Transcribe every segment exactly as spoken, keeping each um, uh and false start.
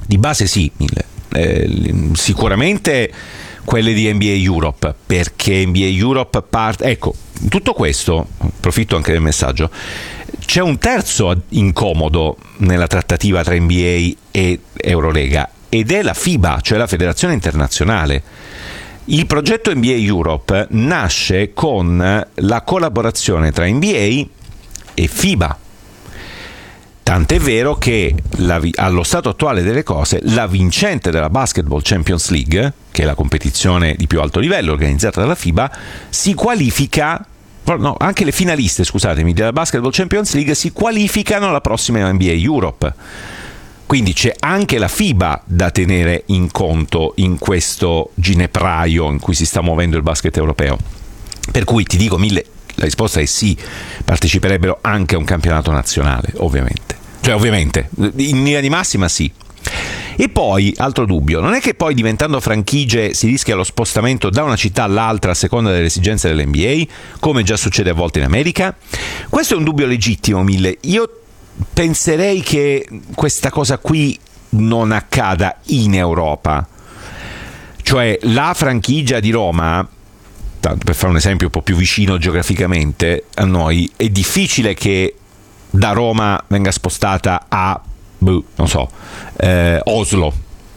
Di base sì, mille. Eh, sicuramente quelle di N B A Europe, perché N B A Europe parte, ecco, tutto questo, approfitto anche del messaggio, c'è un terzo incomodo nella trattativa tra N B A e Eurolega, ed è la FIBA, cioè la Federazione Internazionale. Il progetto N B A Europe nasce con la collaborazione tra N B A e FIBA. Tant'è vero che la, allo stato attuale delle cose la vincente della Basketball Champions League, che è la competizione di più alto livello organizzata dalla FIBA, si qualifica, no, anche le finaliste, scusatemi, della Basketball Champions League si qualificano alla prossima N B A Europe. Quindi c'è anche la FIBA da tenere in conto in questo ginepraio in cui si sta muovendo il basket europeo. Per cui ti dico, Mille, la risposta è sì, parteciperebbero anche a un campionato nazionale, ovviamente. Cioè, ovviamente, in linea di massima sì. E poi, altro dubbio, non è che poi diventando franchigie si rischia lo spostamento da una città all'altra a seconda delle esigenze dell'N B A, come già succede a volte in America? Questo è un dubbio legittimo, Mille. Io penserei che questa cosa qui non accada in Europa. Cioè, la franchigia di Roma, tanto per fare un esempio un po' più vicino geograficamente a noi, è difficile che da Roma venga spostata a, boh, non so, eh, Oslo.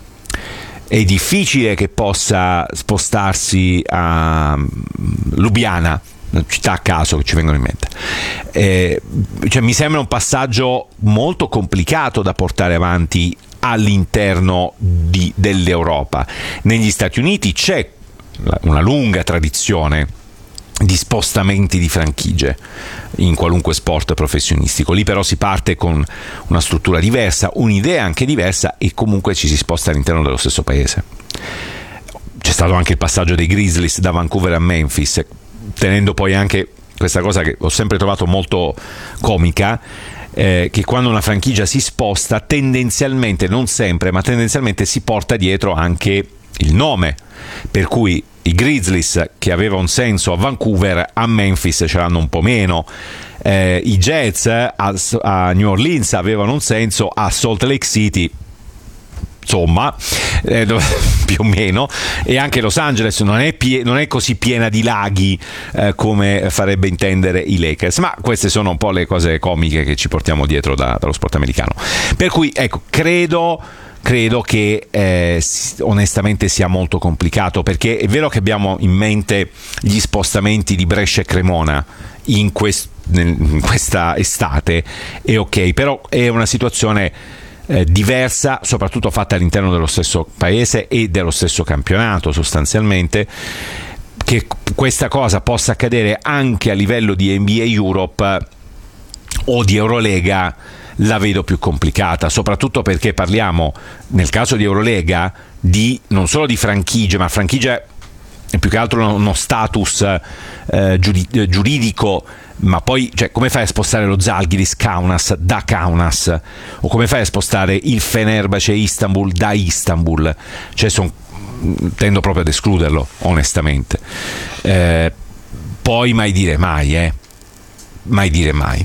È difficile che possa spostarsi a Lubiana, città a caso che ci vengono in mente. Eh, cioè, mi sembra un passaggio molto complicato da portare avanti all'interno di, dell'Europa. Negli Stati Uniti c'è una lunga tradizione di spostamenti di franchigie in qualunque sport professionistico. Lì però si parte con una struttura diversa, un'idea anche diversa, e comunque ci si sposta all'interno dello stesso paese. C'è stato anche il passaggio dei Grizzlies da Vancouver a Memphis, tenendo poi anche questa cosa che ho sempre trovato molto comica, eh, che quando una franchigia si sposta, tendenzialmente, non sempre, ma tendenzialmente si porta dietro anche il nome, per cui i Grizzlies, che aveva un senso a Vancouver, a Memphis ce l'hanno un po' meno, eh, i Jets a, a New Orleans avevano un senso, a Salt Lake City insomma, eh, più o meno, e anche Los Angeles non è, pie- non è così piena di laghi eh, come farebbe intendere i Lakers, ma queste sono un po' le cose comiche che ci portiamo dietro da, dallo sport americano. Per cui ecco, credo credo che eh, onestamente sia molto complicato, perché è vero che abbiamo in mente gli spostamenti di Brescia e Cremona in, quest- in questa estate, è ok, però è una situazione eh, diversa, soprattutto fatta all'interno dello stesso paese e dello stesso campionato sostanzialmente. Che questa cosa possa accadere anche a livello di N B A Europe o di Eurolega la vedo più complicata, soprattutto perché parliamo, nel caso di Eurolega, di non solo di franchigie, ma franchigie è più che altro uno status eh, giuridico, ma poi, cioè, come fai a spostare lo Zalgiris Kaunas da Kaunas, o come fai a spostare il Fenerbahce Istanbul da Istanbul? Cioè, son, tendo proprio ad escluderlo, onestamente. Eh, poi mai dire mai, eh? Mai dire mai.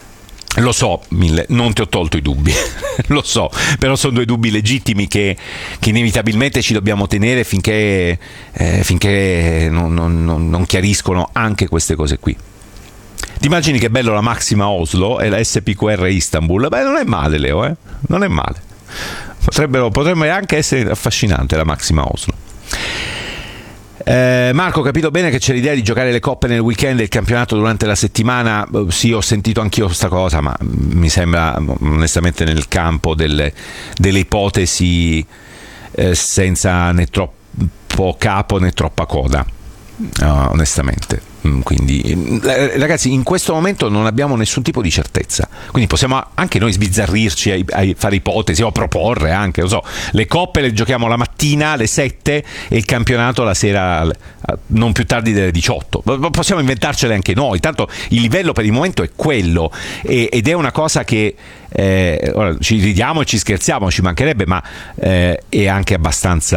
Lo so, Mille, non ti ho tolto i dubbi, lo so, però sono due dubbi legittimi che, che inevitabilmente ci dobbiamo tenere finché, eh, finché non, non, non chiariscono anche queste cose qui. Ti immagini che bello la Maxima Oslo e la S P Q R Istanbul? Beh, non è male, Leo, eh? Non è male. Potrebbero, potrebbe anche essere affascinante la Maxima Oslo. Eh, Marco, ho capito bene che c'è l'idea di giocare le coppe nel weekend e il campionato durante la settimana. Sì, ho sentito anch'io questa cosa, ma mi sembra onestamente nel campo delle, delle ipotesi eh, senza né troppo capo né troppa coda, no, onestamente. Quindi, ragazzi, in questo momento non abbiamo nessun tipo di certezza, quindi possiamo anche noi sbizzarrirci a, a fare ipotesi o proporre anche, non so, le coppe le giochiamo la mattina alle sette e il campionato la sera non più tardi delle diciotto. Possiamo inventarcele anche noi, tanto il livello per il momento è quello, e, ed è una cosa che eh, ora ci ridiamo e ci scherziamo, ci mancherebbe, ma eh, è anche abbastanza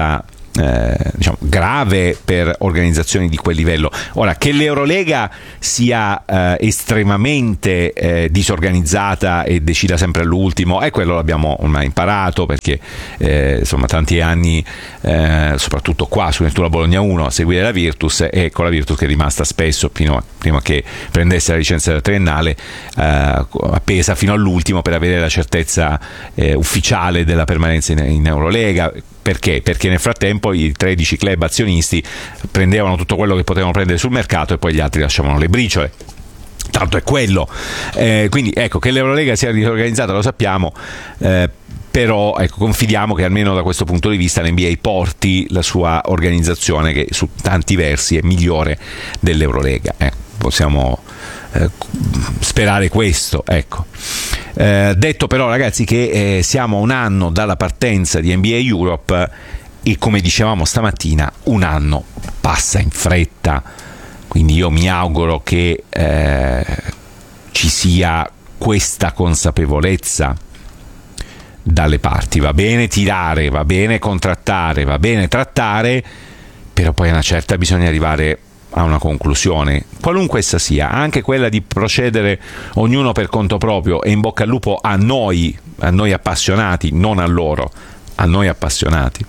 Eh, diciamo grave per organizzazioni di quel livello. Ora, che l'Eurolega sia eh, estremamente eh, disorganizzata e decida sempre all'ultimo, e eh, quello l'abbiamo ormai imparato, perché eh, insomma tanti anni eh, soprattutto qua su Nettuno Bologna uno a seguire la Virtus, e con la Virtus che è rimasta spesso prima, prima che prendesse la licenza della triennale eh, appesa fino all'ultimo per avere la certezza eh, ufficiale della permanenza in, in Eurolega. Perché? Perché nel frattempo i tredici club azionisti prendevano tutto quello che potevano prendere sul mercato e poi gli altri lasciavano le briciole. Tanto è quello. Eh, quindi ecco, che l'Eurolega sia disorganizzata lo sappiamo, eh, però ecco, confidiamo che almeno da questo punto di vista l'N B A porti la sua organizzazione, che su tanti versi è migliore dell'Eurolega. Eh, possiamo eh, sperare questo, ecco. Eh, detto però, ragazzi, che eh, siamo a un anno dalla partenza di N B A Europe e, come dicevamo stamattina, un anno passa in fretta, quindi io mi auguro che eh, ci sia questa consapevolezza dalle parti. Va bene tirare, va bene contrattare, va bene trattare, però poi a una certa bisogna arrivare a una conclusione, qualunque essa sia, anche quella di procedere ognuno per conto proprio, e in bocca al lupo a noi, a noi appassionati, non a loro, a noi appassionati.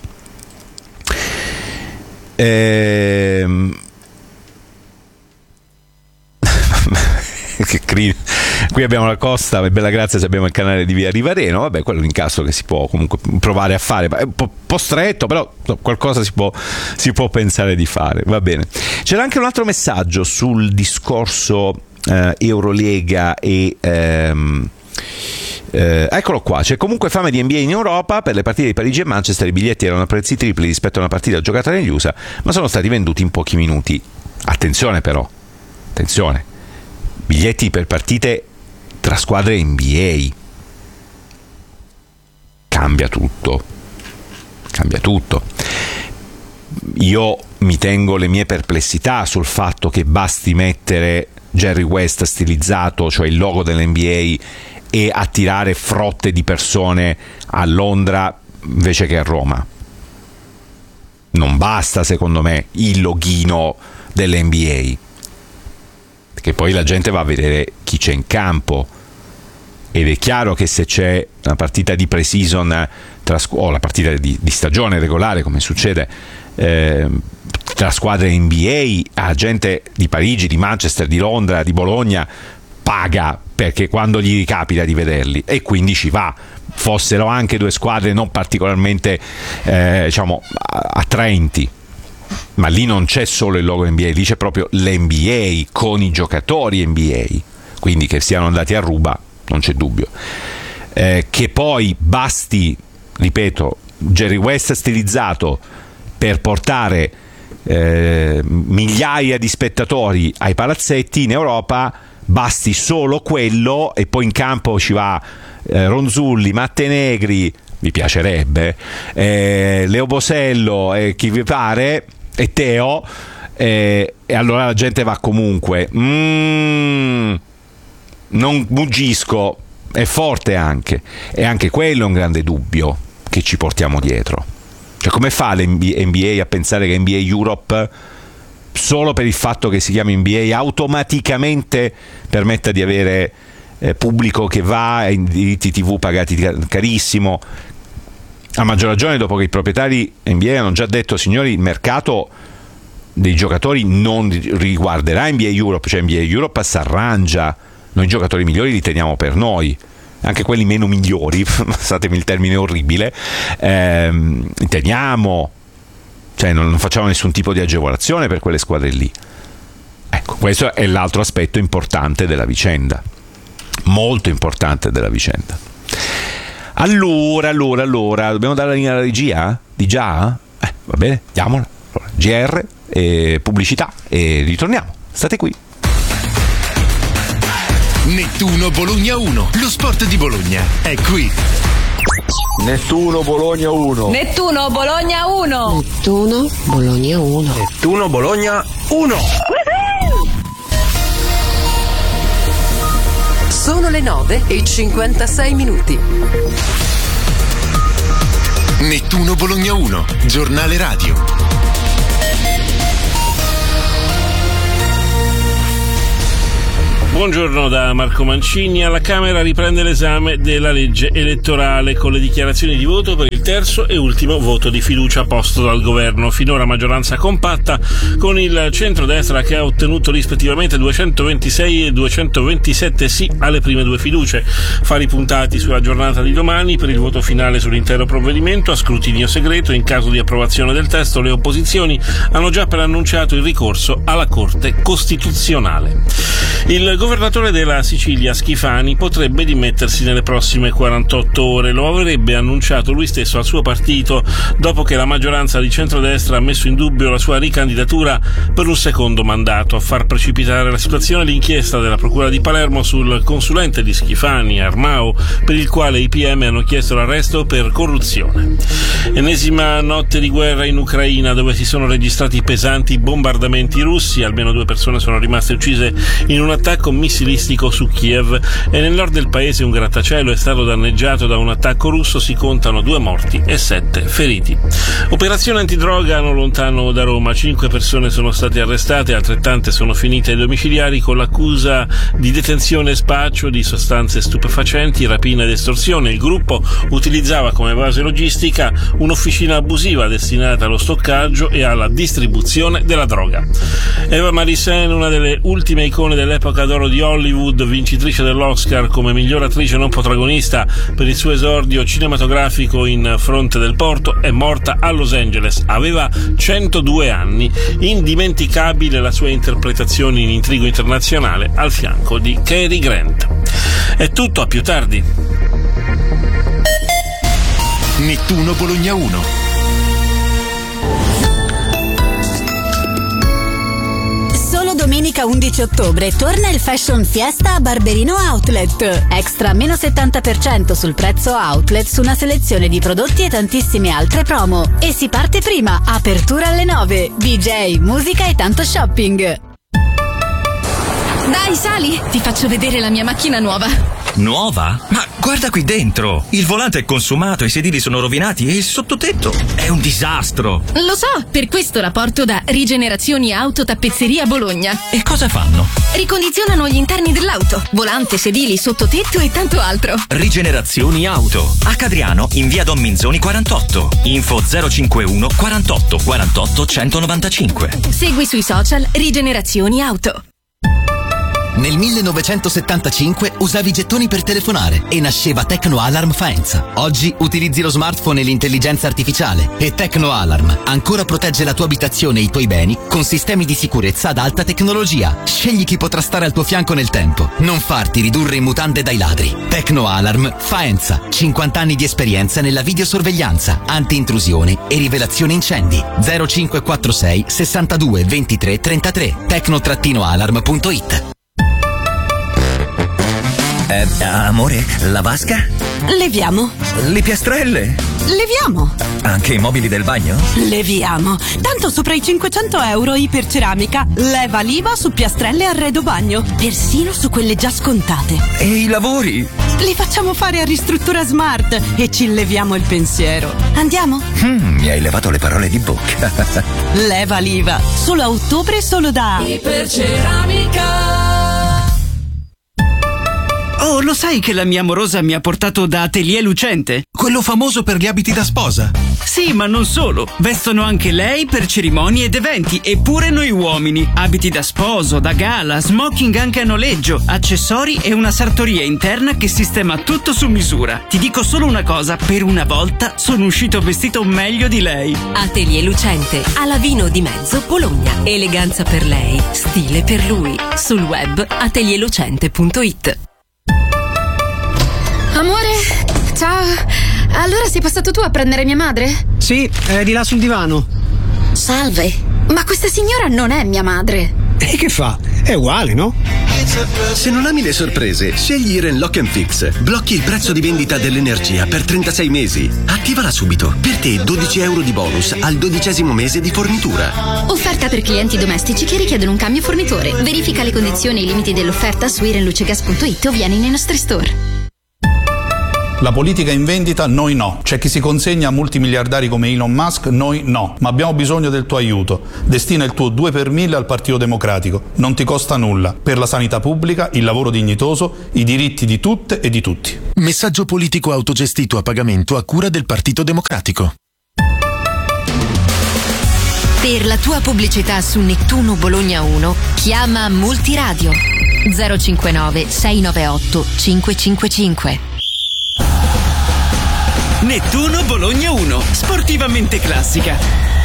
Ehm... Qui abbiamo la Costa, è bella grazia se abbiamo il canale di Via Rivareno, vabbè, quello è un incasso che si può comunque provare a fare, è un po', un po' stretto, però qualcosa si può, si può pensare di fare, va bene. C'era anche un altro messaggio sul discorso eh, Eurolega e ehm, eh, eccolo qua. C'è comunque fame di N B A in Europa. Per le partite di Parigi e Manchester i biglietti erano a prezzi tripli rispetto a una partita giocata negli U S A, ma sono stati venduti in pochi minuti. Attenzione però, attenzione, biglietti per partite tra squadre N B A. Cambia tutto. Cambia tutto. Io mi tengo le mie perplessità sul fatto che basti mettere Jerry West stilizzato, cioè il logo dell'N B A, e attirare frotte di persone a Londra invece che a Roma. Non basta, secondo me, il loghino dell'N B A, che poi la gente va a vedere chi c'è in campo, ed è chiaro che se c'è una partita di pre-season tra, o la partita di, di stagione regolare, come succede eh, tra squadre N B A, la gente di Parigi, di Manchester, di Londra, di Bologna paga perché quando gli ricapita di vederli, e quindi ci va, fossero anche due squadre non particolarmente eh, diciamo attraenti. Ma lì non c'è solo il logo N B A, lì c'è proprio l'N B A con i giocatori N B A, quindi che siano andati a ruba non c'è dubbio. Eh, che poi basti, ripeto, Jerry West stilizzato per portare eh, migliaia di spettatori ai palazzetti in Europa, basti solo quello, e poi in campo ci va eh, Ronzulli, Mattenegri, mi piacerebbe, eh, Leo Bosello e chi vi pare, e Teo, eh, e allora la gente va comunque. Mm, non muggisco, è forte anche, e anche quello è un grande dubbio che ci portiamo dietro. Cioè, come fa l'N B A a pensare che N B A Europe, solo per il fatto che si chiami N B A, automaticamente permetta di avere eh, pubblico che va, in diritti tivù pagati carissimo? A maggior ragione dopo che i proprietari N B A hanno già detto: signori, il mercato dei giocatori non riguarderà N B A Europe, cioè N B A Europe si arrangia, noi i giocatori migliori li teniamo per noi, anche quelli meno migliori, passatemi il termine orribile, ehm, teniamo, cioè non, non facciamo nessun tipo di agevolazione per quelle squadre lì. Ecco, questo è l'altro aspetto importante della vicenda, molto importante della vicenda. Allora, allora, allora, dobbiamo dare la linea alla regia? Di già? Eh, va bene, diamola. Allora, G R, eh, pubblicità, e ritorniamo. State qui. Nettuno Bologna uno, lo sport di Bologna è qui. Nettuno Bologna uno. Nettuno Bologna uno. Nettuno Bologna uno. Nettuno Bologna uno. Sono le nove e cinquantasei minuti. Nettuno Bologna uno, giornale radio. Buongiorno da Marco Mancini. Alla Camera riprende l'esame della legge elettorale con le dichiarazioni di voto per il terzo e ultimo voto di fiducia posto dal governo. Finora maggioranza compatta con il centrodestra che ha ottenuto rispettivamente duecentoventisei e duecentoventisette sì alle prime due fiducie. Fari puntati sulla giornata di domani per il voto finale sull'intero provvedimento a scrutinio segreto. In caso di approvazione del testo le opposizioni hanno già preannunciato il ricorso alla Corte Costituzionale. Il governatore della Sicilia, Schifani, potrebbe dimettersi nelle prossime quarantotto ore. Lo avrebbe annunciato lui stesso al suo partito dopo che la maggioranza di centrodestra ha messo in dubbio la sua ricandidatura per un secondo mandato. A far precipitare la situazione l'inchiesta della Procura di Palermo sul consulente di Schifani, Armao, per il quale i P M hanno chiesto l'arresto per corruzione. Ennesima notte di guerra in Ucraina, dove si sono registrati pesanti bombardamenti russi. Almeno due persone sono rimaste uccise in un attacco missilistico su Kiev, e nel nord del paese un grattacielo è stato danneggiato da un attacco russo. Si contano due morti e sette feriti. Operazione antidroga non lontano da Roma. Cinque persone sono state arrestate, altrettante sono finite ai domiciliari con l'accusa di detenzione e spaccio di sostanze stupefacenti, rapina ed estorsione. Il gruppo utilizzava come base logistica un'officina abusiva destinata allo stoccaggio e alla distribuzione della droga. Eva Marisen, una delle ultime icone dell'epoca d'oro di Hollywood, vincitrice dell'Oscar come miglior attrice non protagonista per il suo esordio cinematografico in Fronte del Porto, è morta a Los Angeles. Aveva centodue anni. Indimenticabile la sua interpretazione in Intrigo internazionale al fianco di Cary Grant. È tutto, a più tardi. Nettuno Bologna uno. Domenica undici ottobre torna il Fashion Fiesta a Barberino Outlet. Extra meno settanta per cento sul prezzo outlet su una selezione di prodotti e tantissime altre promo. E si parte prima, apertura alle nove. D J, musica e tanto shopping. Dai, sali, ti faccio vedere la mia macchina nuova. Nuova? Ma guarda qui dentro! Il volante è consumato, i sedili sono rovinati e il sottotetto è un disastro! Lo so, per questo la porto da Rigenerazioni Auto Tappezzeria Bologna. E cosa fanno? Ricondizionano gli interni dell'auto, volante, sedili, sottotetto e tanto altro. Rigenerazioni Auto. A Cadriano, in via Don Minzoni quarantotto. Info zero cinquantuno quarantotto quarantotto centonovantacinque. Segui sui social Rigenerazioni Auto. Nel millenovecentosettantacinque usavi gettoni per telefonare e nasceva Tecno Alarm Faenza. Oggi utilizzi lo smartphone e l'intelligenza artificiale e Tecno Alarm ancora protegge la tua abitazione e i tuoi beni con sistemi di sicurezza ad alta tecnologia. Scegli chi potrà stare al tuo fianco nel tempo. Non farti ridurre in mutande dai ladri. Tecno Alarm Faenza. cinquanta anni di esperienza nella videosorveglianza, anti-intrusione e rivelazione incendi. zero cinque quattro sei sessantadue ventitré trentatré. tecno alarm punto it. Eh, amore, la vasca? Leviamo. Le piastrelle? Leviamo. Anche i mobili del bagno? Leviamo. Tanto sopra i cinquecento euro Iperceramica leva l'I V A su piastrelle e arredo bagno. Persino su quelle già scontate. E i lavori? Li facciamo fare a Ristruttura Smart e ci leviamo il pensiero. Andiamo? Mm, mi hai levato le parole di bocca. Leva l'I V A. Solo a ottobre, solo da Iperceramica. Oh, lo sai che la mia amorosa mi ha portato da Atelier Lucente? Quello famoso per gli abiti da sposa. Sì, ma non solo. Vestono anche lei per cerimonie ed eventi, e pure noi uomini. Abiti da sposo, da gala, smoking anche a noleggio, accessori e una sartoria interna che sistema tutto su misura. Ti dico solo una cosa, per una volta sono uscito vestito meglio di lei. Atelier Lucente, a Lavino di Mezzo, Bologna. Eleganza per lei, stile per lui. Sul web atelier lucente punto it. Amore, ciao. Allora sei passato tu a prendere mia madre? Sì, è di là sul divano. Salve, ma questa signora non è mia madre. E che fa? È uguale, no? Se non ami le sorprese, scegli Iren Lock and Fix. Blocchi il prezzo di vendita dell'energia per trentasei mesi. Attivala subito. Per te dodici euro di bonus al dodicesimo mese di fornitura. Offerta per clienti domestici che richiedono un cambio fornitore. Verifica le condizioni e i limiti dell'offerta su irenlucegas punto it o vieni nei nostri store. La politica in vendita, noi no. C'è chi si consegna a multimiliardari come Elon Musk, noi no. Ma abbiamo bisogno del tuo aiuto. Destina il tuo due per mille al Partito Democratico. Non ti costa nulla. Per la sanità pubblica, il lavoro dignitoso, i diritti di tutte e di tutti. Messaggio politico autogestito a pagamento a cura del Partito Democratico. Per la tua pubblicità su Nettuno Bologna uno, chiama Multiradio zero cinquantanove sei novantaotto cinquecentocinquantacinque. Nettuno Bologna uno, sportivamente classica.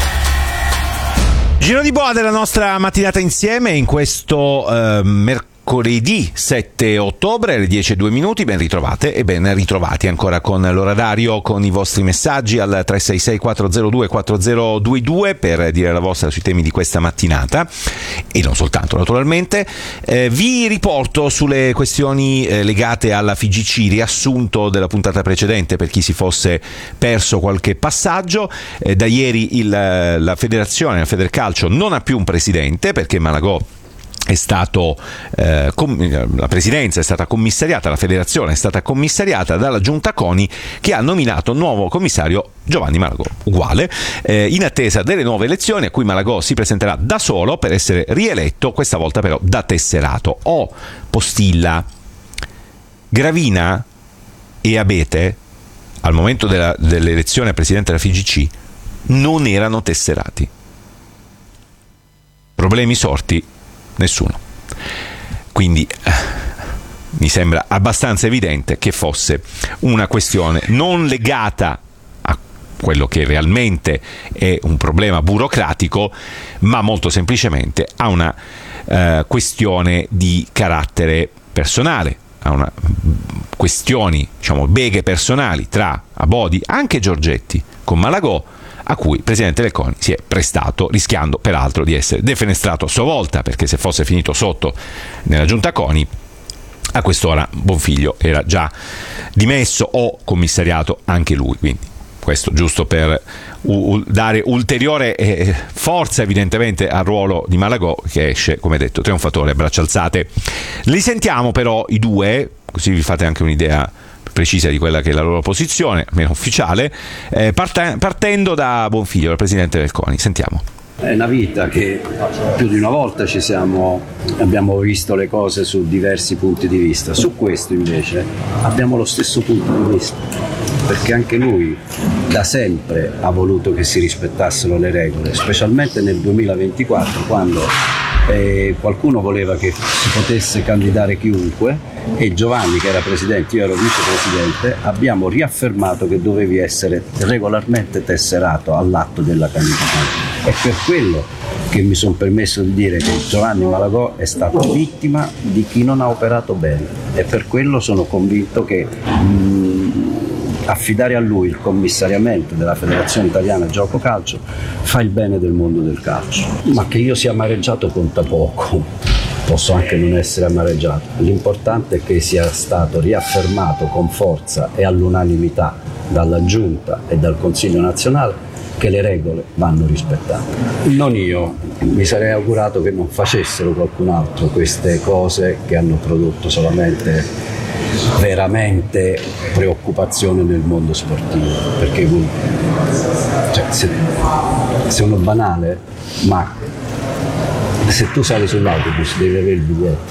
Giro di boa della nostra mattinata insieme in questo eh, mercoledì sette ottobre alle dieci e due minuti. Ben ritrovate e ben ritrovati ancora con l'orario, con i vostri messaggi al tre sei sei quattro zero due quattro zero due due per dire la vostra sui temi di questa mattinata e non soltanto naturalmente. Eh, vi riporto sulle questioni eh, legate alla F I G C, riassunto della puntata precedente per chi si fosse perso qualche passaggio. Eh, da ieri il, la federazione, la Federcalcio non ha più un presidente perché Malagò è stato eh, com- la presidenza è stata commissariata, la federazione è stata commissariata dalla giunta CONI, che ha nominato nuovo commissario Giovanni Malagò, uguale, eh, in attesa delle nuove elezioni a cui Malagò si presenterà da solo per essere rieletto, questa volta però da tesserato. O postilla: Gravina e Abete al momento della, dell'elezione a presidente della F I G C non erano tesserati. Problemi sorti? Nessuno. Quindi eh, mi sembra abbastanza evidente che fosse una questione non legata a quello che realmente è un problema burocratico, ma molto semplicemente a una eh, questione di carattere personale, a una questioni, diciamo, beghe personali tra Abodi, anche Giorgetti, con Malagò, a cui il presidente del CONI si è prestato, rischiando peraltro di essere defenestrato a sua volta, perché se fosse finito sotto nella giunta CONI a quest'ora Bonfiglio era già dimesso o commissariato anche lui. Quindi questo giusto per u- dare ulteriore eh, forza evidentemente al ruolo di Malagò, che esce, come detto, trionfatore a braccia alzate. Li sentiamo però i due, così vi fate anche un'idea precisa di quella che è la loro posizione, almeno ufficiale, eh, part- partendo da Bonfiglio, il presidente del CONI. Sentiamo. È una vita che più di una volta ci siamo, abbiamo visto le cose su diversi punti di vista. Su questo invece abbiamo lo stesso punto di vista, perché anche lui da sempre ha voluto che si rispettassero le regole, specialmente nel duemilaventiquattro, quando eh, qualcuno voleva che si potesse candidare chiunque, e Giovanni, che era presidente, io ero vicepresidente, abbiamo riaffermato che dovevi essere regolarmente tesserato all'atto della candidatura. È per quello che mi sono permesso di dire che Giovanni Malagò è stato vittima di chi non ha operato bene, e per quello sono convinto che mh, affidare a lui il commissariamento della Federazione Italiana Gioco Calcio fa il bene del mondo del calcio. Ma che io sia amareggiato conta poco, posso anche non essere amareggiato. L'importante è che sia stato riaffermato con forza e all'unanimità dalla Giunta e dal Consiglio nazionale che le regole vanno rispettate. Non io, mi sarei augurato che non facessero qualcun altro queste cose che hanno prodotto solamente veramente preoccupazione nel mondo sportivo, perché cioè, se, se uno banale, ma se tu sali sull'autobus devi avere il biglietto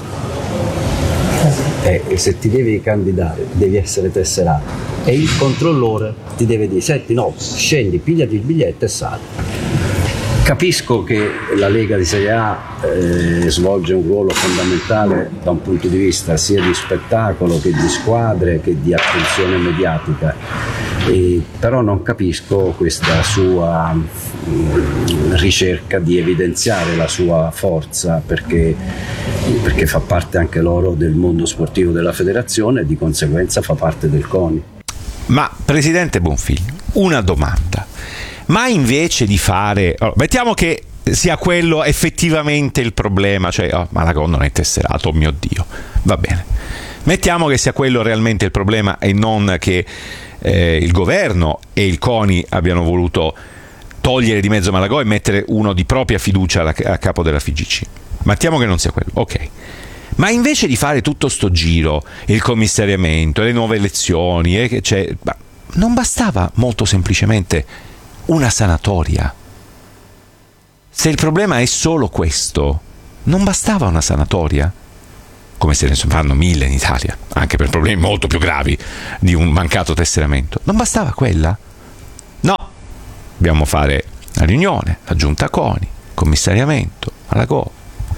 e, e se ti devi candidare devi essere tesserato, e il controllore ti deve dire: senti, no, scendi, pigliati il biglietto e sali. Capisco che la Lega di Serie A eh, svolge un ruolo fondamentale da un punto di vista sia di spettacolo che di squadre che di attenzione mediatica, e, però non capisco questa sua mh, ricerca di evidenziare la sua forza, perché, perché fa parte anche loro del mondo sportivo della federazione e di conseguenza fa parte del CONI. Ma presidente Bonfiglio, una domanda: ma invece di fare, allora, mettiamo che sia quello effettivamente il problema, cioè oh, Malagò non è tesserato, oh mio Dio, va bene, mettiamo che sia quello realmente il problema e non che eh, il governo e il CONI abbiano voluto togliere di mezzo Malagò e mettere uno di propria fiducia a capo della F I G C. Mettiamo che non sia quello, ok. Ma invece di fare tutto sto giro, il commissariamento, le nuove elezioni, eh, cioè, non bastava molto semplicemente una sanatoria. Se il problema è solo questo, non bastava una sanatoria? Come se ne fanno mille in Italia, anche per problemi molto più gravi di un mancato tesseramento. Non bastava quella? No, dobbiamo fare la riunione, la giunta CONI, commissariamento, Malagò.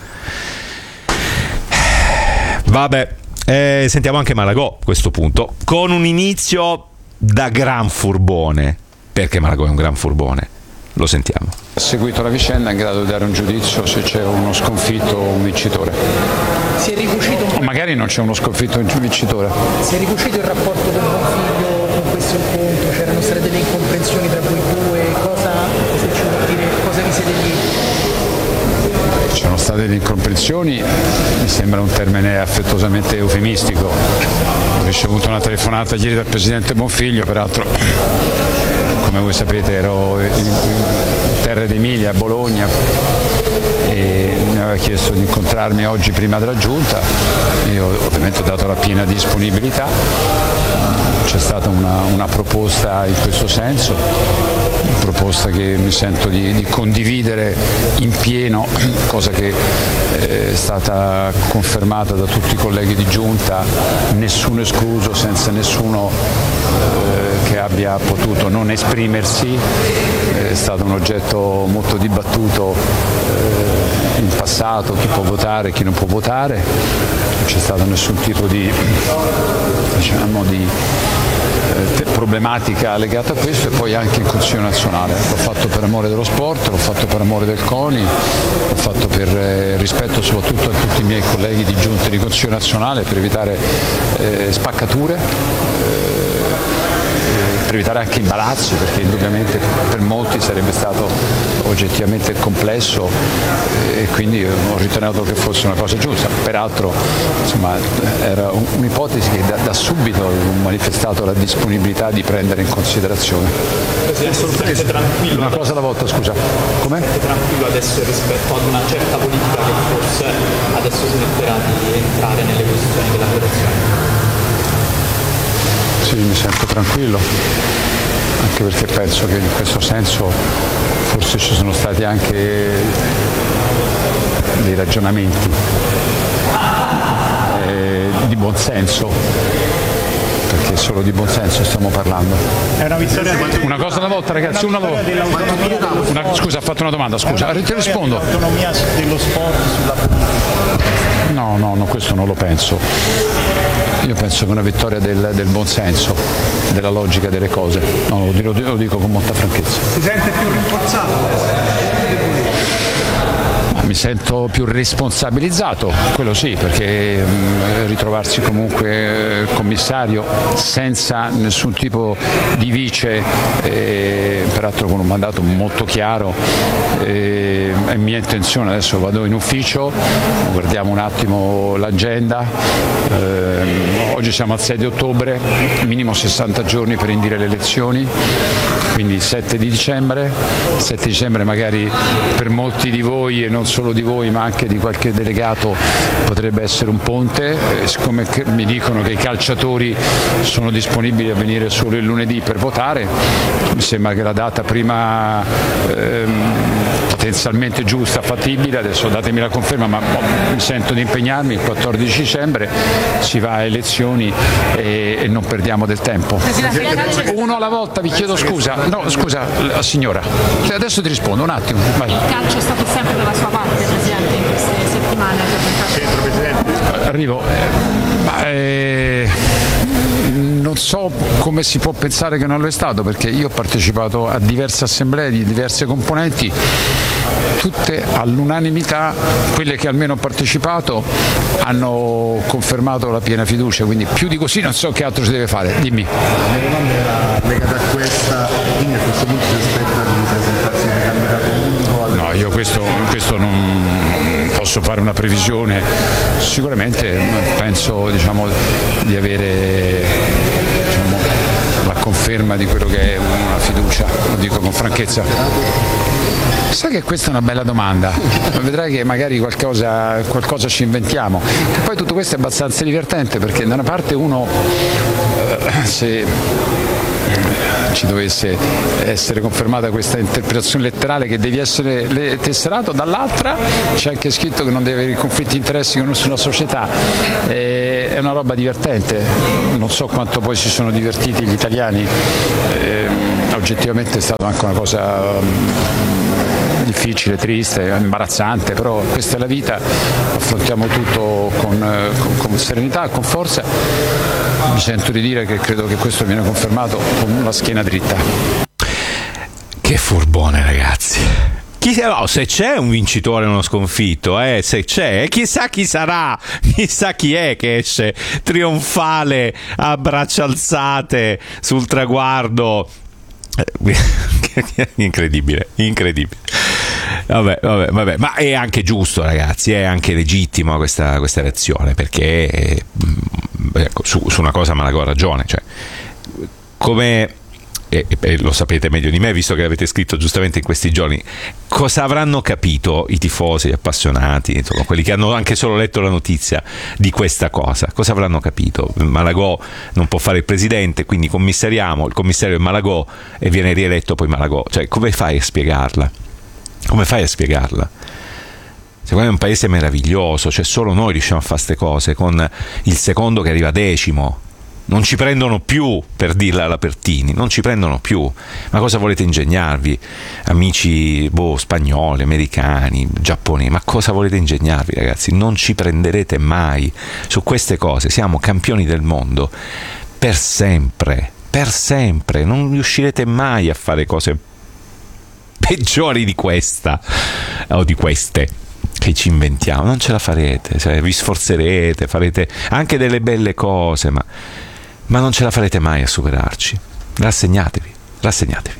Vabbè, eh, sentiamo anche Malagò a questo punto, con un inizio da gran furbone, perché Malagò è un gran furbone. Lo sentiamo. Ha seguito la vicenda, è in grado di dare un giudizio se c'è uno sconfitto o un vincitore. Si è ricucito un... O magari non c'è uno sconfitto o un vincitore. Si è ricucito il rapporto con Bonfiglio con questo incontro? C'erano state delle incomprensioni tra voi due? Cosa, cosa ci vuol dire? Cosa vi siete lì? Ci sono state delle incomprensioni, mi sembra un termine affettuosamente eufemistico. Ho ricevuto una telefonata ieri dal Presidente Bonfiglio, peraltro, come voi sapete, ero in terra d'Emilia, a Bologna, e mi aveva chiesto di incontrarmi oggi prima della Giunta. Io ovviamente ho dato la piena disponibilità, c'è stata una, una proposta in questo senso, una proposta che mi sento di, di condividere in pieno, cosa che è stata confermata da tutti i colleghi di Giunta, nessuno escluso, senza nessuno eh, che abbia potuto non esprimersi. È stato un oggetto molto dibattuto eh, in passato, chi può votare, chi non può votare, non c'è stato nessun tipo di, diciamo, di eh, problematica legata a questo, e poi anche in Consiglio nazionale. L'ho fatto per amore dello sport, l'ho fatto per amore del CONI, l'ho fatto per eh, rispetto soprattutto a tutti i miei colleghi di Giunta e di Consiglio nazionale, per evitare eh, spaccature, eh, per evitare anche imbarazzi, perché indubbiamente per molti sarebbe stato oggettivamente complesso, e quindi ho ritenuto che fosse una cosa giusta. Peraltro, insomma, era un'ipotesi che da, da subito ho manifestato la disponibilità di prendere in considerazione. Presidente, tranquillo. Una cosa alla volta, scusa. Com'è? Tranquillo adesso rispetto ad una certa politica che forse adesso smetterà di entrare nelle questioni della federazione. Sì, mi sento tranquillo, anche perché penso che in questo senso forse ci sono stati anche dei ragionamenti eh, di buonsenso, perché solo di buonsenso stiamo parlando. È una vittoria Una cosa alla volta, ragazzi, una volta. Una, scusa, ha fatto una domanda, scusa, ti rispondo. L'autonomia dello sport sulla politica. No, no, no, questo non lo penso. Io penso che è una vittoria del, del buonsenso, della logica delle cose. No, lo, lo dico con molta franchezza. Si sente più rinforzato? Mi sento più responsabilizzato, quello sì, perché mh, ritrovarsi comunque commissario senza nessun tipo di vice, eh, peraltro con un mandato molto chiaro, eh, è mia intenzione. Adesso vado in ufficio, guardiamo un attimo l'agenda, eh, oggi siamo al sei di ottobre, minimo sessanta giorni per indire le elezioni, quindi il sette di dicembre, sette di dicembre magari per molti di voi, e non solo di voi ma anche di qualche delegato, potrebbe essere un ponte, eh, siccome mi dicono che i calciatori sono disponibili a venire solo il lunedì per votare, mi sembra che la data prima ehm, potenzialmente giusta, fattibile, adesso datemi la conferma, ma mi sento di impegnarmi, il quattordici dicembre si va a elezioni e, e non perdiamo del tempo. Uno alla volta, vi chiedo scusa, no scusa la signora, adesso ti rispondo un attimo. Vai. Il calcio è stato sempre dalla sua parte, Presidente, in queste settimane. Centro, Presidente. Arrivo. Eh, ma, eh, non so come si può pensare che non lo è stato, perché io ho partecipato a diverse assemblee di diverse componenti, tutte all'unanimità, quelle che almeno ho partecipato hanno confermato la piena fiducia, quindi più di così non so che altro si deve fare. Dimmi. La mia domanda era legata a questa, quindi a questo punto si aspetta di presentarsi in candidato unico? No, io questo, questo non posso fare una previsione, sicuramente penso, diciamo, di avere, diciamo, la conferma di quello che è una fiducia, lo dico con franchezza. Sai che questa è una bella domanda, vedrai che magari qualcosa, qualcosa ci inventiamo. E poi tutto questo è abbastanza divertente perché da una parte uno eh, se ci dovesse essere confermata questa interpretazione letterale che devi essere tesserato, dall'altra c'è anche scritto che non deve avere conflitti di interessi con nessuna società. E è una roba divertente, non so quanto poi si sono divertiti gli italiani, e, oggettivamente è stata anche una cosa difficile, triste, imbarazzante, però questa è la vita, affrontiamo tutto con, con, con serenità, con forza. Mi sento di dire che credo che questo viene confermato con la schiena dritta. Che furbone, ragazzi. Chi, oh, se c'è un vincitore e uno sconfitto, eh, se c'è, chissà chi sarà, chissà chi è che esce trionfale a braccia alzate sul traguardo. Incredibile, incredibile. Vabbè, vabbè, vabbè, ma è anche giusto, ragazzi, è anche legittima questa, questa reazione, perché ecco, su, su una cosa Malagò ha ragione, cioè come e, e lo sapete meglio di me, visto che l'avete scritto giustamente in questi giorni, cosa avranno capito i tifosi, gli appassionati, insomma, quelli che hanno anche solo letto la notizia di questa cosa? Cosa avranno capito? Malagò non può fare il presidente, quindi commissariamo, il commissario è Malagò e viene rieletto poi Malagò. Cioè, come fai a spiegarla? Come fai a spiegarla? Secondo me è un paese meraviglioso, cioè solo noi riusciamo a fare queste cose, con il secondo che arriva decimo. Non ci prendono più, per dirla alla Pertini, non ci prendono più. Ma cosa volete ingegnarvi, amici boh, spagnoli, americani, giapponesi? Ma cosa volete ingegnarvi, ragazzi? Non ci prenderete mai su queste cose. Siamo campioni del mondo per sempre, per sempre. Non riuscirete mai a fare cose peggiori di questa o di queste che ci inventiamo. Non ce la farete, cioè, vi sforzerete, farete anche delle belle cose, ma ma non ce la farete mai a superarci. Rassegnatevi, rassegnatevi.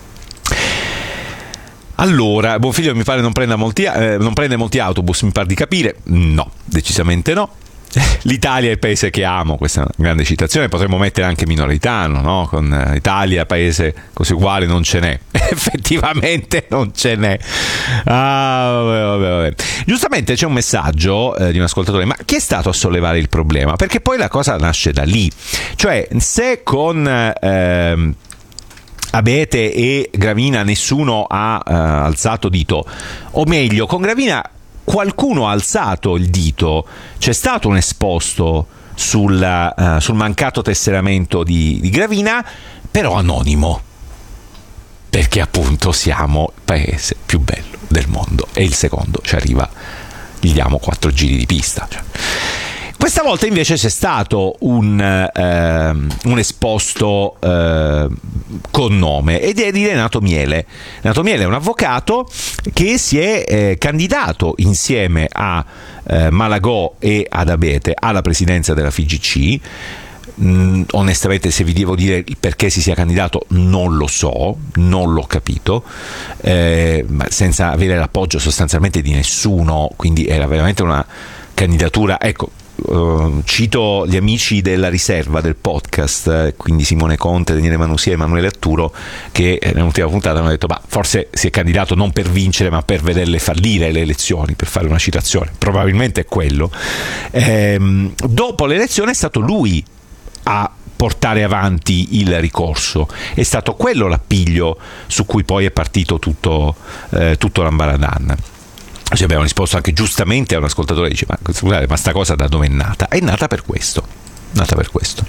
Allora, Bonfiglio mi pare non prenda molti, eh, non prende molti autobus, mi pare di capire. No, decisamente no. L'Italia è il paese che amo, questa è una grande citazione, potremmo mettere anche Minoritano, no? Con Italia, paese così uguale, non ce n'è. Effettivamente non ce n'è. Ah, vabbè, vabbè, vabbè. Giustamente c'è un messaggio eh, di un ascoltatore, ma chi è stato a sollevare il problema? Perché poi la cosa nasce da lì. Cioè, se con eh, Abete e Gravina nessuno ha eh, alzato dito, o meglio, con Gravina qualcuno ha alzato il dito, c'è stato un esposto sul, uh, sul mancato tesseramento di, di Gravina, però anonimo, perché appunto siamo il paese più bello del mondo e il secondo ci arriva, gli diamo quattro giri di pista, cioè. Questa volta invece c'è stato un, eh, un esposto eh, con nome, ed è di Renato Miele. Renato Miele è un avvocato che si è eh, candidato insieme a eh, Malagò e ad Abete alla presidenza della F I G C. Mm, onestamente, se vi devo dire il perché si sia candidato, non lo so, non l'ho capito, eh, ma senza avere l'appoggio sostanzialmente di nessuno, quindi era veramente una candidatura, ecco. Uh, cito gli amici della riserva del podcast, eh, quindi Simone Conte, Daniele Manusia e Emanuele Arturo, che nell'ultima puntata hanno detto ma forse si è candidato non per vincere ma per vederle fallire le elezioni, per fare una citazione. Probabilmente è quello. Ehm, dopo l'elezione è stato lui a portare avanti il ricorso, è stato quello l'appiglio su cui poi è partito tutto, eh, tutto l'ambaradan. Ci abbiamo risposto anche giustamente a un ascoltatore che dice ma scusate, ma sta cosa da dove è nata? È nata per questo, nata per questo.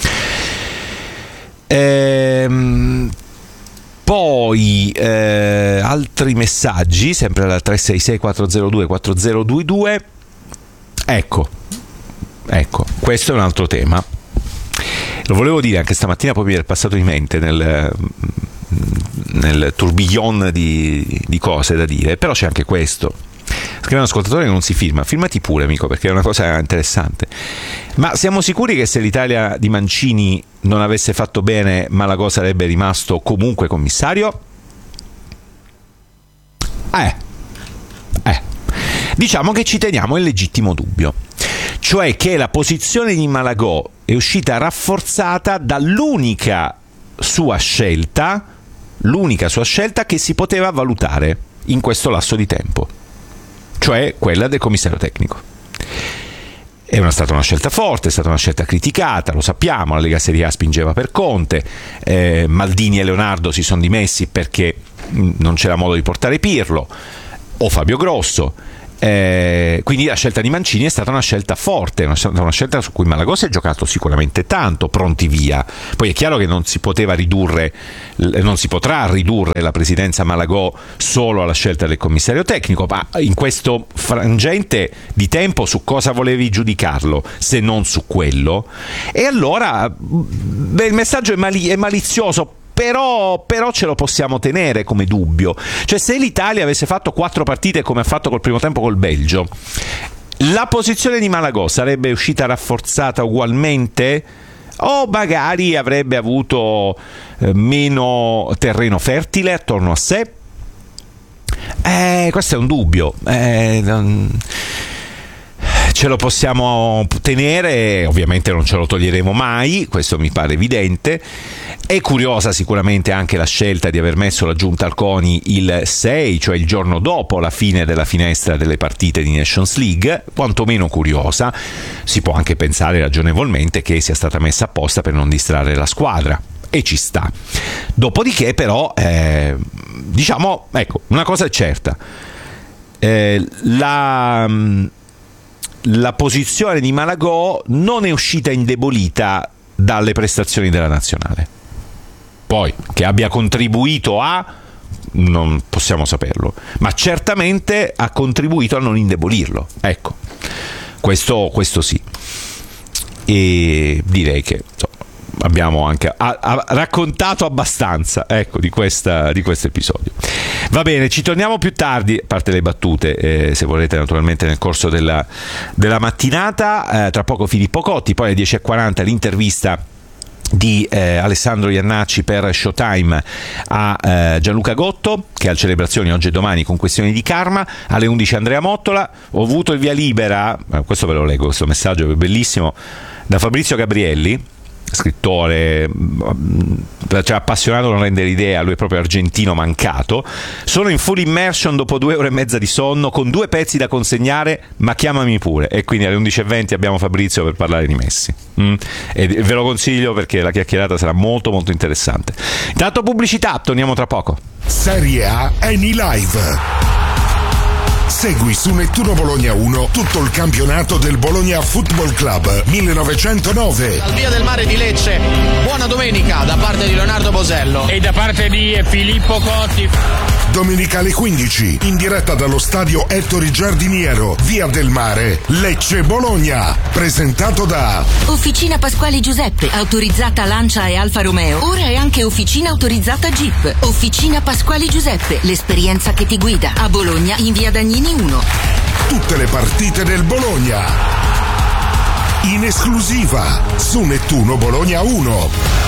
Ehm, poi eh, altri messaggi, sempre alla tre sei sei quattro zero due quattro zero due due. Ecco, ecco, questo è un altro tema. Lo volevo dire anche stamattina, poi mi è passato in mente nel... nel tourbillon di, di cose da dire, però c'è anche questo. Scrive un ascoltatore che non si firma, firmati pure amico, perché è una cosa interessante. Ma siamo sicuri che se l'Italia di Mancini non avesse fatto bene Malagò sarebbe rimasto comunque commissario? Eh, eh. Diciamo che ci teniamo il legittimo dubbio, cioè che la posizione di Malagò è uscita rafforzata dall'unica sua scelta, l'unica sua scelta che si poteva valutare, in questo lasso di tempo, cioè quella del commissario tecnico. È una, stata una scelta forte, è stata una scelta criticata, lo sappiamo, la Lega Serie A spingeva per Conte, eh, Maldini e Leonardo si sono dimessi perché non c'era modo di portare Pirlo o Fabio Grosso. Eh, quindi la scelta di Mancini è stata una scelta forte, una, una scelta su cui Malagò si è giocato sicuramente tanto, pronti via. Poi è chiaro che non si poteva ridurre, non si potrà ridurre la presidenza Malagò solo alla scelta del commissario tecnico, ma in questo frangente di tempo su cosa volevi giudicarlo se non su quello? E allora beh, il messaggio è, mali- è malizioso. Però, però ce lo possiamo tenere come dubbio. Cioè, se l'Italia avesse fatto quattro partite come ha fatto col primo tempo col Belgio, la posizione di Malagò sarebbe uscita rafforzata ugualmente? O magari avrebbe avuto eh, meno terreno fertile attorno a sé? Eh, questo è un dubbio. Eh, non... Ce lo possiamo tenere, ovviamente non ce lo toglieremo mai, questo mi pare evidente. È curiosa sicuramente anche la scelta di aver messo la giunta al CONI il sei, cioè il giorno dopo la fine della finestra delle partite di Nations League, quantomeno curiosa. Si può anche pensare ragionevolmente che sia stata messa apposta per non distrarre la squadra, e ci sta. Dopodiché però, eh, diciamo, ecco, una cosa è certa, eh, la... la posizione di Malagò non è uscita indebolita dalle prestazioni della nazionale. Poi, che abbia contribuito a, non possiamo saperlo, ma certamente ha contribuito a non indebolirlo. Ecco, questo, questo sì. E direi che insomma, abbiamo anche ha, ha raccontato abbastanza, ecco, di questa di questo episodio. Va bene, ci torniamo più tardi, a parte le battute, eh, se volete, naturalmente nel corso della, della mattinata. Eh, tra poco Filippo Cotti, poi alle dieci e quaranta l'intervista di eh, Alessandro Iannacci per Showtime a eh, Gianluca Gotto, che ha celebrazioni oggi e domani con questioni di karma. Alle undici Andrea Mottola. Ho avuto il via libera, eh, questo ve lo leggo, questo messaggio è bellissimo, da Fabrizio Gabrielli, scrittore, cioè appassionato, non rende l'idea, lui è proprio argentino mancato. Sono in full immersion dopo due ore e mezza di sonno, con due pezzi da consegnare, ma chiamami pure. E quindi alle undici e venti abbiamo Fabrizio per parlare di Messi, mm? E ve lo consiglio perché la chiacchierata sarà molto molto interessante. Intanto pubblicità, torniamo tra poco. Serie A Eni Live. Segui su Nettuno Bologna uno tutto il campionato del Bologna Football Club millenovecentonove. Al Via del Mare di Lecce, buona domenica da parte di Leonardo Bosello e da parte di Filippo Cotti. Domenica alle quindici, in diretta dallo stadio Ettore Giardiniero, Via del Mare, Lecce Bologna. Presentato da Officina Pasquali Giuseppe, autorizzata Lancia e Alfa Romeo. Ora è anche officina autorizzata Jeep. Officina Pasquali Giuseppe, l'esperienza che ti guida. A Bologna in Via Dagnini uno. Tutte le partite del Bologna in esclusiva su Nettuno Bologna uno.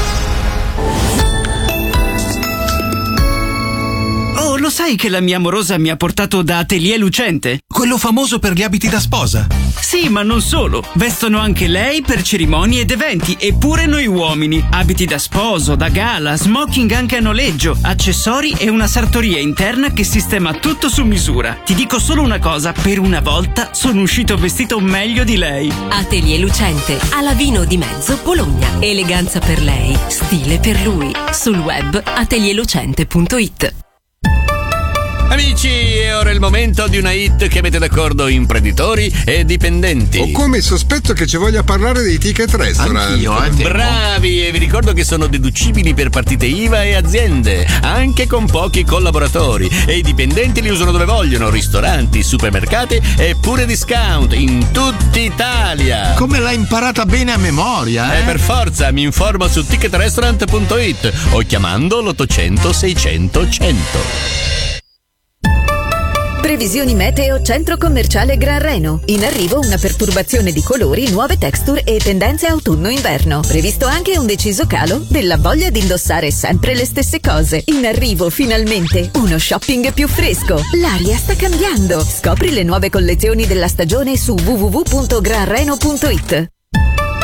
Oh, lo sai che la mia amorosa mi ha portato da Atelier Lucente? Quello famoso per gli abiti da sposa. Sì, ma non solo. Vestono anche lei per cerimonie ed eventi, e pure noi uomini. Abiti da sposo, da gala, smoking anche a noleggio, accessori e una sartoria interna che sistema tutto su misura. Ti dico solo una cosa, per una volta sono uscito vestito meglio di lei. Atelier Lucente, a Lavino di Mezzo, Bologna. Eleganza per lei, stile per lui. Sul web atelier lucente punto it. Amici, è ora il momento di una hit che mette d'accordo imprenditori e dipendenti. Ho come sospetto che ci voglia parlare dei ticket restaurant. Anch'io, eh, bravi, e vi ricordo che sono deducibili per partite I V A e aziende, anche con pochi collaboratori. E i dipendenti li usano dove vogliono, ristoranti, supermercati e pure discount in tutta Italia. Come l'hai imparata bene a memoria, eh? Eh, per forza, mi informo su ticket restaurant punto it o chiamando l'ottocento seicento cento. Previsioni meteo Centro Commerciale Gran Reno. In arrivo una perturbazione di colori, nuove texture e tendenze autunno-inverno. Previsto anche un deciso calo della voglia di indossare sempre le stesse cose. In arrivo finalmente uno shopping più fresco. L'aria sta cambiando. Scopri le nuove collezioni della stagione su w w w punto gran reno punto it.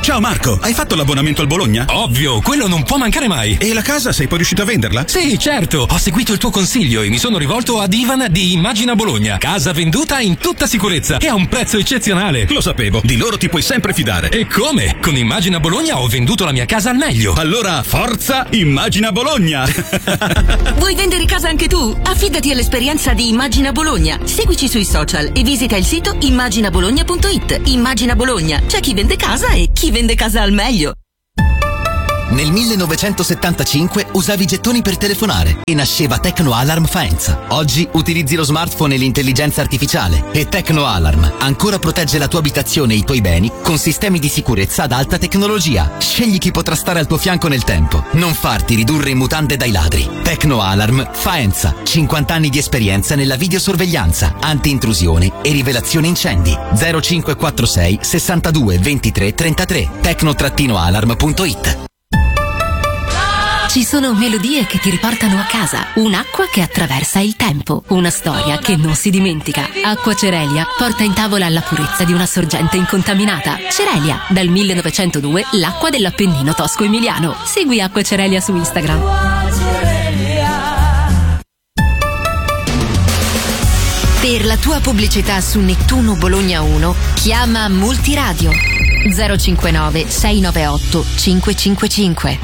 Ciao Marco, hai fatto l'abbonamento al Bologna? Ovvio, quello non può mancare mai. E la casa sei poi riuscito a venderla? Sì, certo, ho seguito il tuo consiglio e mi sono rivolto ad Ivan di Immagina Bologna. Casa venduta in tutta sicurezza e a un prezzo eccezionale. Lo sapevo, di loro ti puoi sempre fidare. E come? Con Immagina Bologna ho venduto la mia casa al meglio. Allora, forza Immagina Bologna! Vuoi vendere casa anche tu? Affidati all'esperienza di Immagina Bologna. Seguici sui social e visita il sito immagina bologna punto it. Immagina Bologna, c'è chi vende casa e chi vende casa al meglio. Nel millenovecentosettantacinque usavi i gettoni per telefonare e nasceva Tecno Alarm Faenza. Oggi utilizzi lo smartphone e l'intelligenza artificiale e Tecno Alarm ancora protegge la tua abitazione e i tuoi beni con sistemi di sicurezza ad alta tecnologia. Scegli chi potrà stare al tuo fianco nel tempo. Non farti ridurre in mutande dai ladri. Tecno Alarm Faenza. cinquanta anni di esperienza nella videosorveglianza, anti-intrusione e rivelazione incendi. zero cinque quattro sei sessantadue ventitré trentatré. tecno alarm punto it. Ci sono melodie che ti riportano a casa, un'acqua che attraversa il tempo, una storia che non si dimentica. Acqua Cerelia porta in tavola la purezza di una sorgente incontaminata. Cerelia, dal millenovecentodue l'acqua dell'Appennino tosco-emiliano. Segui Acqua Cerelia su Instagram. Per la tua pubblicità su Nettuno Bologna uno, chiama Multiradio zero cinquantanove sei novantaotto cinque cinque cinque.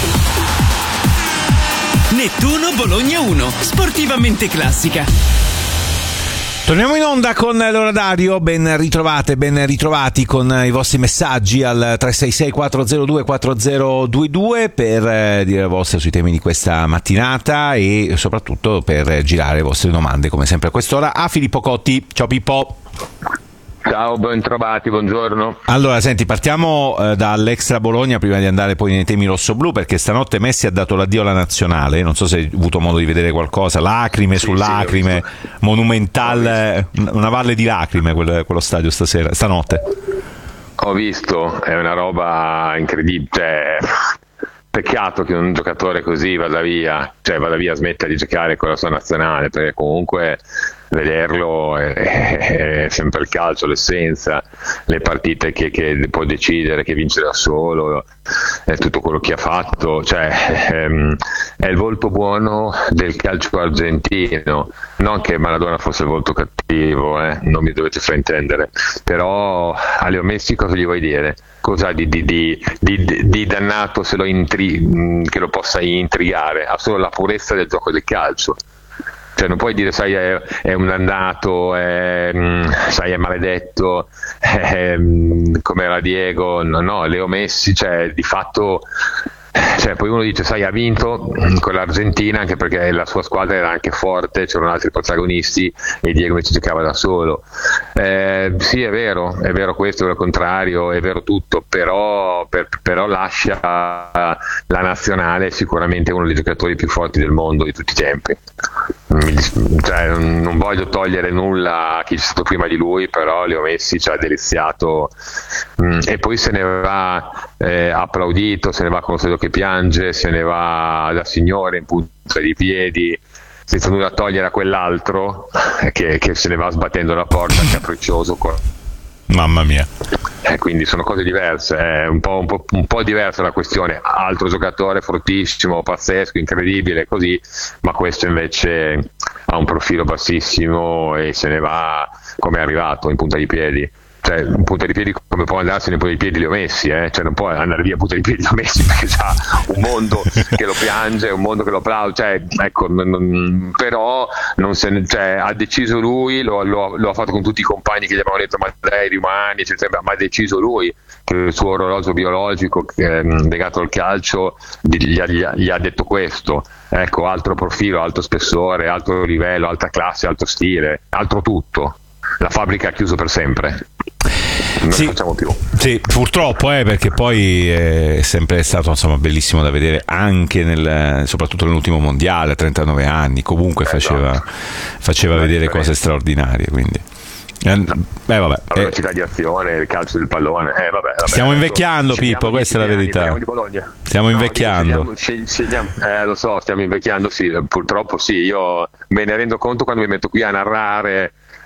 Nettuno Bologna uno, sportivamente classica. Torniamo in onda con l'ora Dario, ben ritrovate, ben ritrovati con i vostri messaggi al tre sei sei quattro zero due quattro zero due due per eh, dire la vostra sui temi di questa mattinata e soprattutto per girare le vostre domande come sempre a quest'ora a Filippo Cotti. Ciao Pippo. Ciao, ben trovati, buongiorno. Allora, senti, partiamo eh, dall'Extra Bologna prima di andare poi nei temi rossoblù, perché stanotte Messi ha dato l'addio alla nazionale, non so se hai avuto modo di vedere qualcosa, lacrime su sì, lacrime, sì, monumental, una valle di lacrime quel, quello stadio stasera, stanotte. Ho visto, è una roba incredibile, cioè, peccato che un giocatore così vada via, cioè vada via, smetta di giocare con la sua nazionale, perché comunque vederlo è, è sempre il calcio, l'essenza, le partite che, che può decidere, che vince da solo, è tutto quello che ha fatto, cioè ehm, è il volto buono del calcio argentino, non che Maradona fosse il volto cattivo, eh, non mi dovete fraintendere, però a Leo Messi cosa gli vuoi dire? Cosa di, di, di, di, di dannato se lo intri- che lo possa intrigare? Ha solo la purezza del gioco del calcio. Cioè non puoi dire sai è, è un dannato, è, sai è maledetto, è, come era Diego, no, no, Leo Messi, cioè di fatto, cioè poi uno dice sai ha vinto con l'Argentina anche perché la sua squadra era anche forte, c'erano altri protagonisti e Diego invece giocava da solo. Eh, sì è vero, è vero questo, è vero il contrario, è vero tutto, però, per, però lascia la nazionale sicuramente uno dei giocatori più forti del mondo di tutti i tempi. Cioè, non voglio togliere nulla a chi c'è stato prima di lui, però Leo Messi ci ha deliziato mm, e poi se ne va eh, applaudito, se ne va con lo stadio che piange, se ne va da signore in punta di piedi senza nulla togliere a quell'altro che, che se ne va sbattendo la porta capriccioso con... Mamma mia. Eh, quindi sono cose diverse, è un po', un, po', un po' diversa la questione. Altro giocatore fortissimo, pazzesco, incredibile, così, ma questo invece ha un profilo bassissimo e se ne va come è arrivato, in punta di piedi. Cioè, in punta di piedi come può andarsene in punta di piedi Leo Messi, eh? Cioè non può andare via in punta di piedi Leo Messi perché c'ha un mondo che lo piange, un mondo che lo applaude, cioè, ecco, non, non, però non se ne, cioè, ha deciso lui, lo, lo, lo ha fatto con tutti i compagni che gli avevano detto ma dai rimani, eccetera, ma ha deciso lui che il suo orologio biologico eh, legato al calcio gli, gli, gli ha detto questo, ecco, altro profilo, alto spessore, alto livello, alta classe, alto stile, altro tutto. La fabbrica ha chiuso per sempre. Non sì, facciamo più. Sì, purtroppo, eh, perché poi è sempre stato insomma bellissimo da vedere anche nel, soprattutto nell'ultimo mondiale a trentanove anni, comunque eh, faceva, esatto. faceva vedere cose straordinarie, quindi eh, beh, vabbè, la velocità eh, di azione, il calcio del pallone, eh, vabbè, vabbè, stiamo ecco, invecchiando Pippo, questa è la verità, stiamo no, invecchiando scegliamo, scegliamo, eh, lo so, stiamo invecchiando, sì, purtroppo sì, io me ne rendo conto quando mi metto qui a narrare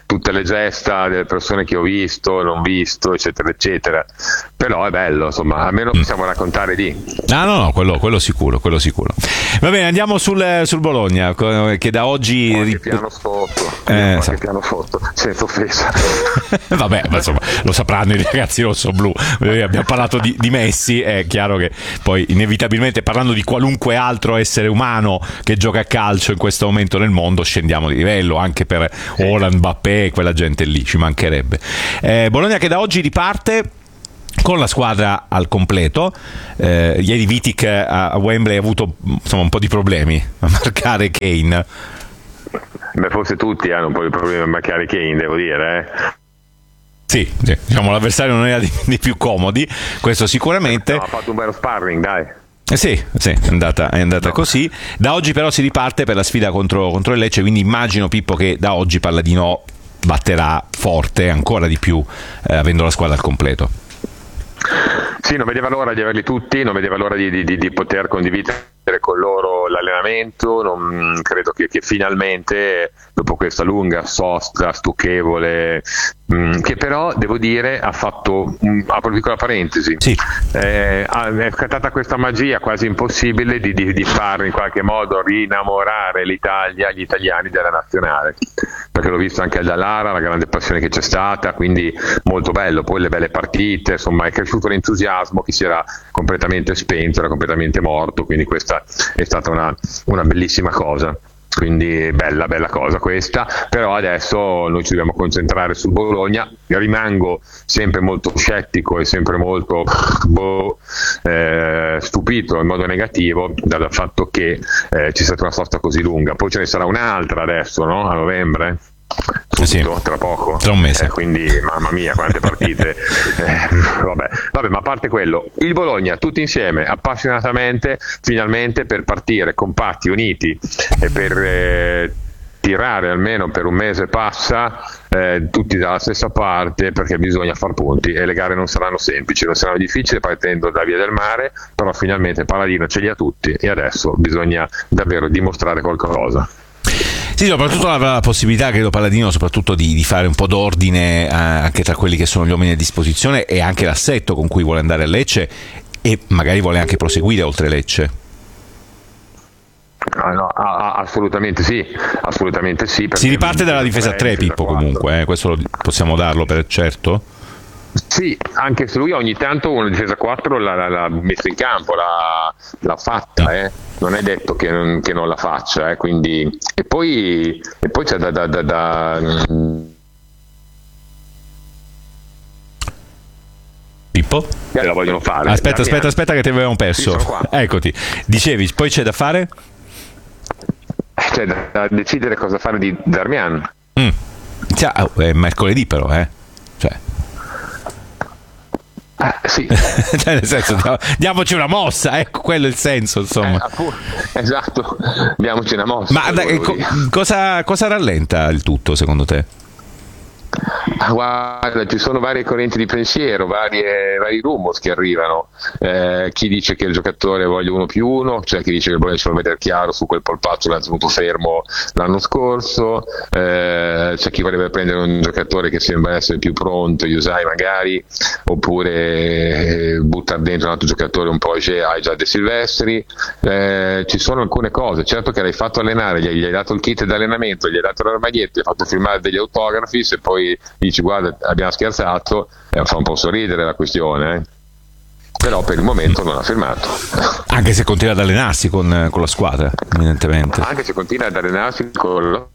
tutte le gesta delle persone che ho visto, non visto, eccetera, eccetera. Però è bello, insomma, almeno possiamo raccontare lì. Ah, no, no, quello, quello sicuro, quello sicuro. Va bene, andiamo sul, sul Bologna, che da oggi... Qualche piano sotto, eh, qualche piano sotto, senza offesa. Vabbè, ma insomma, lo sapranno i ragazzi rossoblu. Abbiamo parlato di, di Messi, è chiaro che poi inevitabilmente, parlando di qualunque altro essere umano che gioca a calcio in questo momento nel mondo, scendiamo di livello, anche per Haaland, Mbappé, quella gente lì, ci mancherebbe. Eh, Bologna che da oggi riparte con la squadra al completo. Eh, ieri Vitic a Wembley ha avuto, insomma, un po' di problemi a marcare Kane. Beh, forse tutti hanno un po' di problemi a marcare Kane, devo dire, eh. Sì, sì, diciamo l'avversario non era dei più comodi, questo sicuramente. No, ha fatto un bello sparring, dai. Eh sì, sì, è andata, è andata no. così. Da oggi però si riparte per la sfida contro, contro il Lecce, quindi immagino, Pippo, che da oggi Palladino batterà forte, ancora di più, eh, avendo la squadra al completo. Sì, non vedeva l'ora di averli tutti, non vedeva l'ora di, di, di poter condividere con loro l'allenamento. Non, credo che, che finalmente, dopo questa lunga sosta stucchevole, mh, che però devo dire ha fatto, mh, apro una piccola parentesi, sì. eh, è scattata questa magia quasi impossibile di, di, di far in qualche modo rinnamorare l'Italia, gli italiani della nazionale, perché l'ho visto anche da Lara, la grande passione che c'è stata, quindi molto bello. Poi le belle partite, insomma, è cresciuto l'entusiasmo, che si era completamente spento, era completamente morto, quindi questa è stata una, una bellissima cosa. Quindi bella bella cosa questa, però adesso noi ci dobbiamo concentrare sul Bologna. Rimango sempre molto scettico e sempre molto boh, eh, stupito in modo negativo dal fatto che eh, ci sia stata una sosta così lunga. Poi ce ne sarà un'altra adesso, no? A novembre? Sì, tra poco, tra un mese, eh, quindi mamma mia quante partite. eh, vabbè. vabbè ma a parte quello, il Bologna tutti insieme appassionatamente finalmente per partire compatti, uniti e per eh, tirare almeno per un mese passa eh, tutti dalla stessa parte, perché bisogna far punti e le gare non saranno semplici, non saranno difficili partendo da Via del Mare, però finalmente Palladino ce li ha tutti e adesso bisogna davvero dimostrare qualcosa. Sì, soprattutto avrà la possibilità, credo, Palladino, soprattutto di, di fare un po' d'ordine eh, anche tra quelli che sono gli uomini a disposizione e anche l'assetto con cui vuole andare a Lecce, e magari vuole anche proseguire oltre Lecce. Ah, no, ah, assolutamente sì, assolutamente sì. Si riparte dalla difesa a tre, Pippo, comunque, eh, questo lo possiamo darlo per certo. Sì, anche se lui ogni tanto una difesa quattro l'ha, l'ha, l'ha messa in campo, l'ha, l'ha fatta, eh. Non è detto che non, che non la faccia, eh. Quindi e poi, e poi c'è da, da, da, da... Pippo? Eh, la vogliono fare. Aspetta, aspetta, aspetta che ti avevamo perso. Sì, eccoti. Dicevi, poi c'è da fare? C'è da, da decidere cosa fare di Darmian. Mm. Cioè, è mercoledì però, eh. Cioè. Ah, sì. Cioè, nel senso, diamoci una mossa, ecco, quello è il senso, insomma. Eh, esatto, diamoci una mossa. Ma da, co- cosa, cosa rallenta il tutto, secondo te? Ah, guarda, ci sono varie correnti di pensiero, varie, vari rumors che arrivano. Eh, chi dice che il giocatore voglia uno più uno, cioè chi dice che il Bologna ci vuole vedere chiaro su quel polpaccio l'ha tenuto fermo l'anno scorso, eh, c'è chi vorrebbe prendere un giocatore che sembra essere più pronto, Yusai magari, oppure eh, buttare dentro un altro giocatore un po' ai già De Silvestri. Eh, ci sono alcune cose, certo che l'hai fatto allenare, gli hai, gli hai dato il kit di allenamento, gli hai dato l'armadietto, gli hai fatto firmare degli autografi, se poi dici guarda abbiamo scherzato, eh, fa un po' sorridere la questione, eh. Però per il momento non ha firmato, anche se continua ad allenarsi con, con la squadra, evidentemente, anche se continua ad allenarsi con la...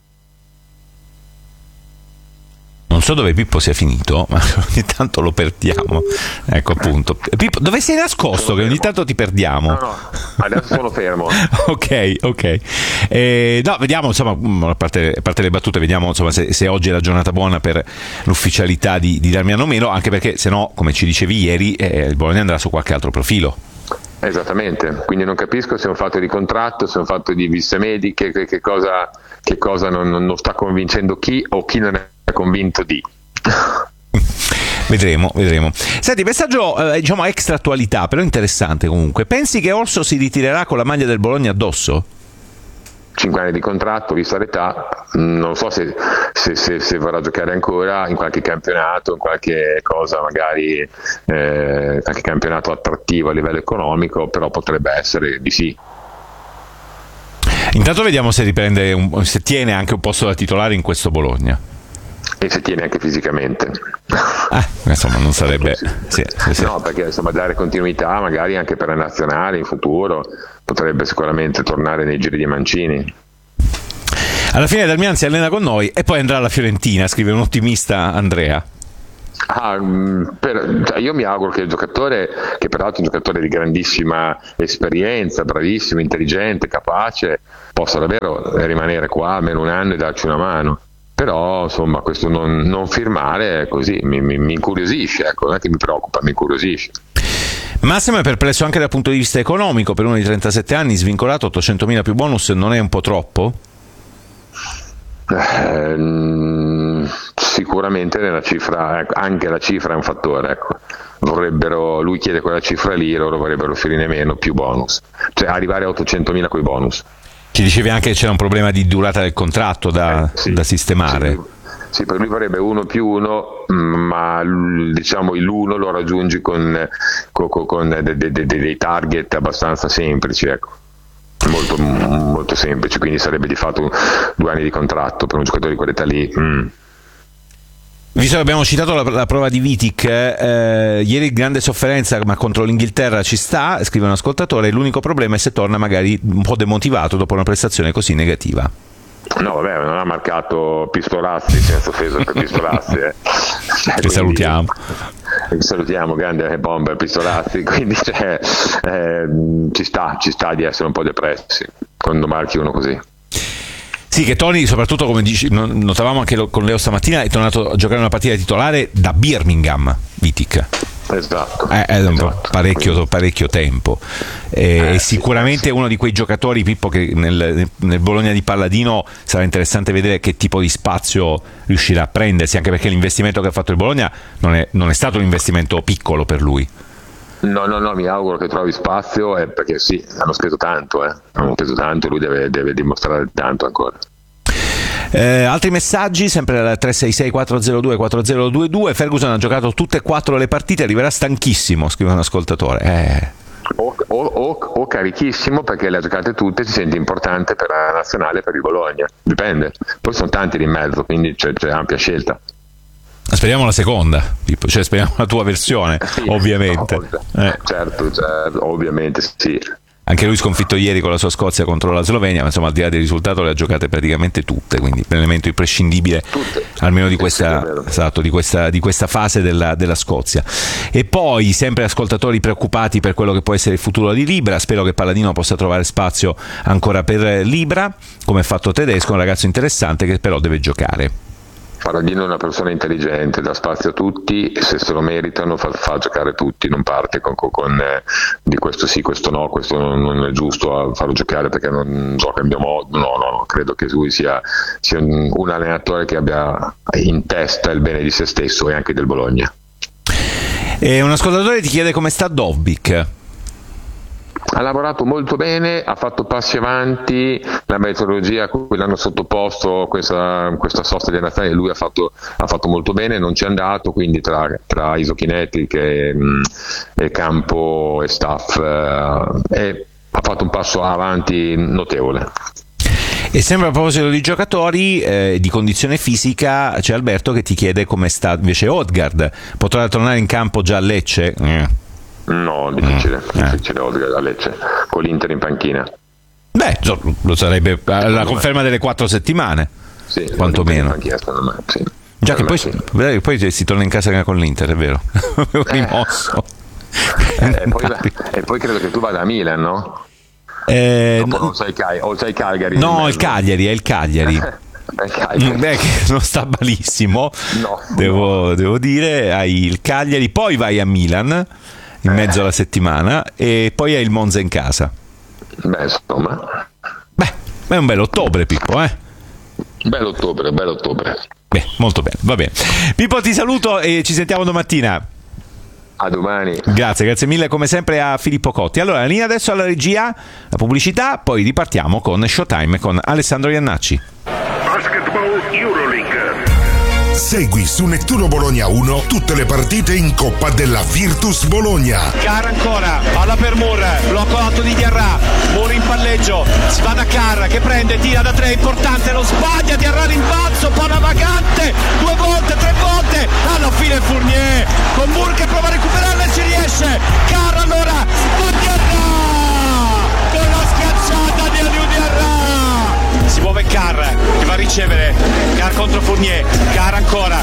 Non so dove Pippo sia finito, ma ogni tanto lo perdiamo. Ecco, appunto. Pippo, dove sei nascosto? Sono che ogni tanto ti perdiamo. No, no, adesso sono fermo. ok, ok. Eh, no, vediamo, insomma, a parte, a parte le battute, vediamo insomma se, se oggi è la giornata buona per l'ufficialità di, di Darmian o meno, anche perché se no, come ci dicevi ieri, eh, il Bologna andrà su qualche altro profilo. Esattamente, quindi non capisco se è un fatto di contratto, se è un fatto di viste mediche, che, che cosa, che cosa non, non sta convincendo chi o chi non è convinto di. Vedremo, vedremo. Senti, messaggio eh, diciamo extra attualità, però interessante comunque. Pensi che Orso si ritirerà con la maglia del Bologna addosso? cinque anni di contratto, vista l'età, non so se, se, se, se vorrà giocare ancora in qualche campionato, in qualche cosa magari eh, qualche campionato attrattivo a livello economico, però potrebbe essere di sì. Intanto vediamo se riprende un, se tiene anche un posto da titolare in questo Bologna. E se tiene anche fisicamente. Ah, insomma, non sarebbe. Sì, sì, sì. No, perché insomma dare continuità magari anche per la nazionale in futuro potrebbe sicuramente tornare nei giri di Mancini. Alla fine Darmian si allena con noi e poi andrà alla Fiorentina, scrive un ottimista Andrea. Ah, per, cioè io mi auguro che il giocatore, che peraltro è un giocatore di grandissima esperienza, bravissimo, intelligente, capace, possa davvero rimanere qua almeno un anno e darci una mano. Però insomma questo non, non firmare così mi, mi, mi incuriosisce, ecco, non è che mi preoccupa, mi incuriosisce. Massimo è perplesso anche dal punto di vista economico, per uno di trentasette anni svincolato, ottocentomila più bonus, non è un po' troppo? Eh, sicuramente nella cifra, ecco, anche la cifra è un fattore, ecco. Vorrebbero, lui chiede quella cifra lì, loro vorrebbero offrire meno più bonus, cioè arrivare a ottocentomila coi bonus. Ci dicevi anche che c'era un problema di durata del contratto da, eh, sì, da sistemare. Sì, sì, per lui vorrebbe uno più uno, ma diciamo l'uno lo raggiungi con, con, con de, de, de, dei target abbastanza semplici, ecco. Molto, molto semplice, quindi sarebbe di fatto due anni di contratto per un giocatore di qualità lì. Mm. Visto che abbiamo citato la, la prova di Vitic, eh, ieri grande sofferenza, ma contro l'Inghilterra ci sta, scrive un ascoltatore, l'unico problema è se torna magari un po' demotivato dopo una prestazione così negativa. No, vabbè, non ha marcato Pistolazzi, senza offesa per Pistolazzi. Eh. Che quindi, salutiamo. Salutiamo, grande bomber Pistolazzi, quindi cioè, eh, ci sta, ci sta di essere un po' depressi quando marchi uno così. Sì, che Tony, soprattutto come dici, notavamo anche con Leo stamattina, è tornato a giocare una partita titolare da Birmingham, Vitic. Esatto. È, è un esatto. parecchio, parecchio tempo. E eh, sicuramente sì, uno di quei giocatori, Pippo, che nel, nel Bologna di Palladino sarà interessante vedere che tipo di spazio riuscirà a prendersi, anche perché l'investimento che ha fatto il Bologna non è, non è stato un investimento piccolo per lui. No, no, no, mi auguro che trovi spazio, eh, perché sì, hanno speso tanto, eh. hanno speso tanto e lui deve, deve dimostrare tanto ancora. Eh, altri messaggi, sempre al tre sei sei quattro zero due quattro zero due due. Ferguson ha giocato tutte e quattro le partite, arriverà stanchissimo, scrive un ascoltatore. Eh. O, o, o, o carichissimo perché le ha giocate tutte, si sente importante per la nazionale, per il Bologna, dipende. Poi sono tanti lì in mezzo, quindi c'è, c'è ampia scelta. Speriamo la seconda, Pippo, cioè speriamo la tua versione, sì, ovviamente. No, eh. Certo, cioè, ovviamente sì. Anche lui sconfitto ieri con la sua Scozia contro la Slovenia, ma insomma al di là del risultato le ha giocate praticamente tutte, quindi un elemento imprescindibile tutte. Almeno di questa, sì, esatto, di questa, di questa fase della, della Scozia. E poi sempre ascoltatori preoccupati per quello che può essere il futuro di Libra, spero che Palladino possa trovare spazio ancora per Libra, come ha fatto Tedesco, un ragazzo interessante che però deve giocare. Palladino è una persona intelligente, dà spazio a tutti e se se lo meritano fa, fa giocare tutti, non parte con, con, con eh, di questo sì, questo no, questo non, non è giusto a farlo giocare perché non gioca in mio modo, no, no, no, credo che lui sia, sia un, un allenatore che abbia in testa il bene di se stesso e anche del Bologna. E un ascoltatore ti chiede come sta Dovbyk. Ha lavorato molto bene, ha fatto passi avanti, la metodologia a cui l'hanno sottoposto questa, questa sosta di nazionale lui ha fatto, ha fatto molto bene, non ci è andato, quindi tra, tra isokinetic e, e campo e staff eh, e ha fatto un passo avanti notevole. E sempre a proposito di giocatori eh, di condizione fisica, c'è Alberto che ti chiede come sta invece Odegaard, potrà tornare in campo già a Lecce? Eh. No, difficile, eh. difficile Odegaard a Lecce, con l'Inter in panchina. Beh, lo sarebbe la conferma delle quattro settimane, sì, quantomeno. Panchina, me, sì. Già che poi, sì. poi si torna in casa con l'Inter, è vero? Avevo eh. rimosso. Eh, e, poi, e poi credo che tu vada a Milan, no? Eh, no. Non sei Cal- o sei Cagliari? No, il Cagliari, è il Cagliari. Beh, non sta malissimo, no, devo, no. devo dire. Hai il Cagliari, poi vai a Milan in mezzo alla settimana e poi hai il Monza in casa. Beh, insomma, beh, è un bel ottobre, Pippo, eh? Bello ottobre, bello ottobre. Beh, molto bene, va bene. Pippo, ti saluto e ci sentiamo domattina. A domani. Grazie, grazie mille come sempre a Filippo Cotti. Allora, la linea adesso alla regia, la pubblicità, poi ripartiamo con Showtime con Alessandro Iannacci. Basket Football Euroleague. Segui su Nettuno Bologna uno tutte le partite in Coppa della Virtus Bologna. Carr ancora, palla per Moore, blocco alto di Diarra, Moore in palleggio, si va da Carr che prende, tira da tre, importante, lo sbaglia, Diarra rimbalzo, palla vagante, due volte, tre volte, alla fine Fournier, con Moore che prova a recuperarla e ci riesce, Carr allora, con Diarra, con la schiacciata di Aliou Diarra. Si muove Carr che va a ricevere, Carr contro Fournier, Carr ancora,